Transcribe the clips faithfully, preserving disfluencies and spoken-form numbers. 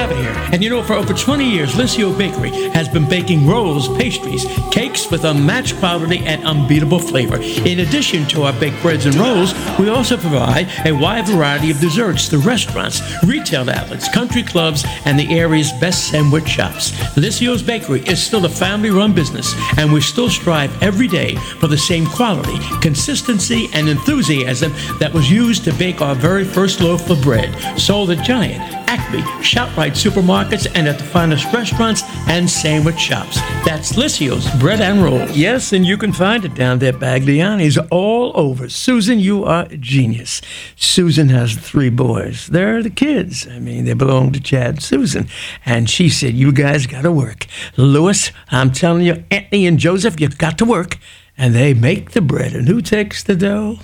have it here. And you know, for over twenty years, Licio Bakery has been baking rolls, pastries, cakes with unmatched quality and unbeatable flavor. In addition to our baked breads and rolls, we also provide a wide variety of desserts to restaurants, retail outlets, country clubs, and the area's best sandwich shops. Licio's Bakery is still a family-run business, and we still strive every day for the same quality, consistency, and enthusiasm that was used to bake our very first loaf of bread. Sold at Giant, Acme, ShopRite supermarkets, and at the finest restaurants and sandwich shops. That's Licio's Bread and Rolls. Yes, and you can find it down there, Bagliani's, all over. Susan, you are a genius. Susan has three boys. They're the kids. I mean, they belong to Chad and Susan. And she said, you guys got to work. Louis, I'm telling you, Anthony and Joseph, you've got to work. And they make the bread. And who takes the dough?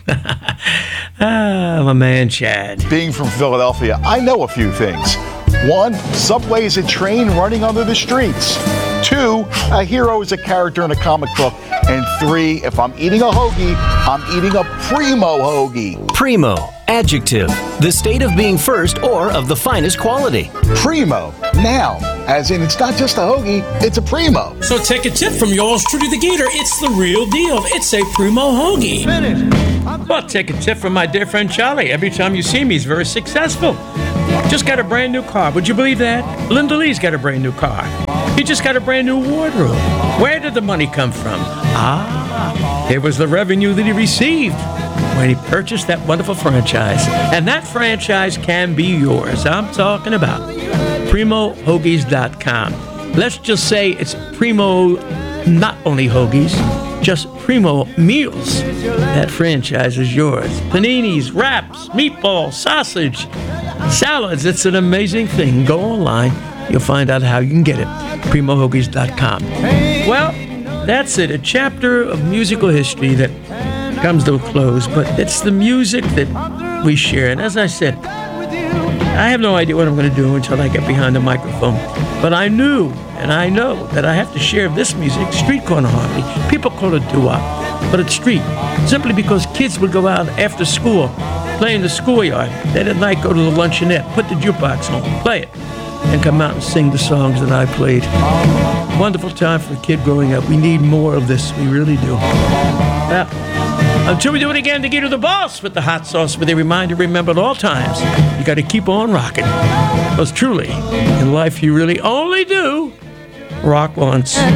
Ah, my man Chad. Being from Philadelphia, I know a few things. One, Subway is a train running under the streets. Two, a hero is a character in a comic book. And three, if I'm eating a hoagie, I'm eating a primo hoagie. Primo, adjective, the state of being first or of the finest quality. Primo, noun, as in it's not just a hoagie, it's a primo. So take a tip from yours truly, the Gator. It's the real deal. It's a primo hoagie. Well, take a tip from my dear friend Charlie. Every time you see me, he's very successful. Just got a brand new car. Would you believe that? Linda Lee's got a brand new car. He just got a brand new wardrobe. Where did the money come from? Ah, it was the revenue that he received when he purchased that wonderful franchise. And that franchise can be yours. I'm talking about primo hoagies dot com. Let's just say it's primo, not only hoagies, just primo meals. That franchise is yours. Paninis, wraps, meatballs, sausage, salads. It's an amazing thing. Go online. You'll find out how you can get it. primo hoagies dot com. Well, that's it. A chapter of musical history that comes to a close, but it's the music that we share. And as I said, I have no idea what I'm going to do until I get behind the microphone. But I knew, and I know, that I have to share this music, street corner harmony. People call it doo-wop, but it's street. Simply because kids would go out after school, play in the schoolyard. Then at night go to the luncheonette, put the jukebox on, play it, and come out and sing the songs that I played. Wonderful time for a kid growing up. We need more of this. We really do. Well, until we do it again, to get to the boss with the hot sauce, with a reminder, remember at all times, you got to keep on rocking. Because truly, in life, you really only do rock once.